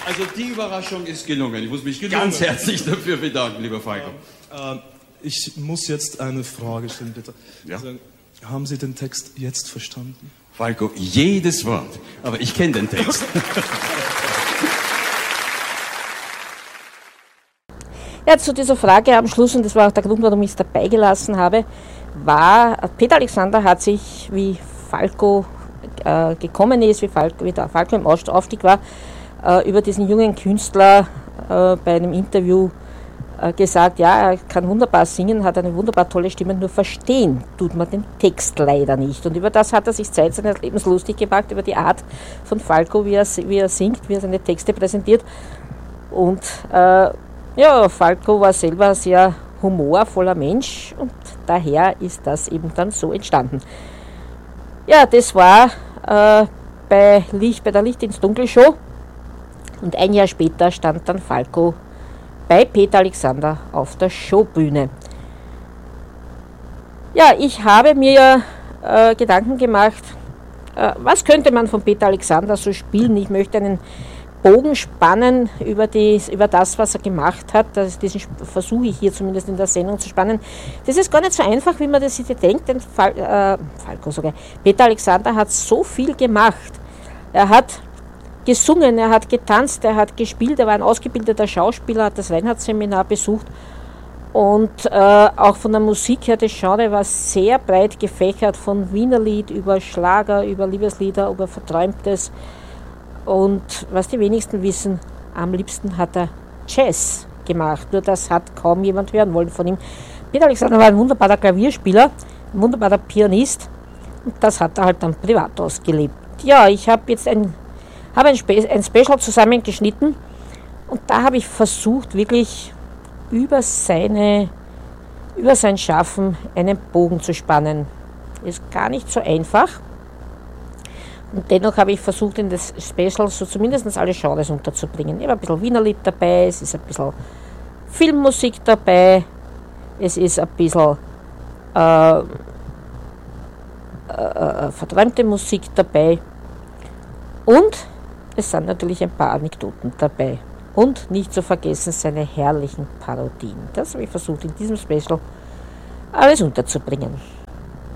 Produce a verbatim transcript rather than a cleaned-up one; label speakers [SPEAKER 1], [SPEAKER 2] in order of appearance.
[SPEAKER 1] Also die Überraschung ist gelungen. Ich muss mich gelungen. ganz herzlich dafür bedanken, lieber Falco.
[SPEAKER 2] Ähm, äh, ich muss jetzt eine Frage stellen, bitte.
[SPEAKER 1] Ja?
[SPEAKER 2] Also, haben Sie den Text jetzt verstanden?
[SPEAKER 1] Falco, jedes Wort. Aber ich kenne den Text.
[SPEAKER 3] Ja, zu dieser Frage am Schluss, und das war auch der Grund, warum ich es dabei gelassen habe, war, Peter Alexander hat sich, wie Falco äh, gekommen ist, wie Falco, wie der Falco im Aufstieg war, äh, über diesen jungen Künstler äh, bei einem Interview äh, gesagt, ja, er kann wunderbar singen, hat eine wunderbar tolle Stimme, nur verstehen tut man den Text leider nicht. Und über das hat er sich Zeit seines Lebens lustig gemacht, über die Art von Falco, wie er, wie er singt, wie er seine Texte präsentiert. Und äh, ja, Falco war selber ein sehr humorvoller Mensch und daher ist das eben dann so entstanden. Ja, das war äh, bei, Licht, bei der Licht ins Dunkel Show und ein Jahr später stand dann Falco bei Peter Alexander auf der Showbühne. Ja, ich habe mir äh, Gedanken gemacht, äh, was könnte man von Peter Alexander so spielen? Ich möchte einen Bogen spannen über, die, über das, was er gemacht hat. Das, diesen versuche ich hier zumindest in der Sendung zu spannen. Das ist gar nicht so einfach, wie man das sich denkt, denn Fal, äh, Falco sogar. Peter Alexander hat so viel gemacht. Er hat gesungen, er hat getanzt, er hat gespielt, er war ein ausgebildeter Schauspieler, hat das Reinhardt-Seminar besucht und äh, auch von der Musik her, das Genre war sehr breit gefächert, von Wienerlied über Schlager, über Liebeslieder, über Verträumtes. Und was die wenigsten wissen, am liebsten hat er Jazz gemacht. Nur das hat kaum jemand hören wollen von ihm. Peter Alexander war ein wunderbarer Klavierspieler, ein wunderbarer Pianist. Und das hat er halt dann privat ausgelebt. Ja, ich habe jetzt ein, habe ein, Spe ein Special zusammengeschnitten. Und da habe ich versucht, wirklich über, seine, über sein Schaffen einen Bogen zu spannen. Ist gar nicht so einfach. Und dennoch habe ich versucht, in das Special so zumindest alle Genres unterzubringen. Ich habe ein bisschen Wienerlied dabei, es ist ein bisschen Filmmusik dabei, es ist ein bisschen äh, äh, verträumte Musik dabei und es sind natürlich ein paar Anekdoten dabei. Und nicht zu vergessen seine herrlichen Parodien. Das habe ich versucht, in diesem Special alles unterzubringen.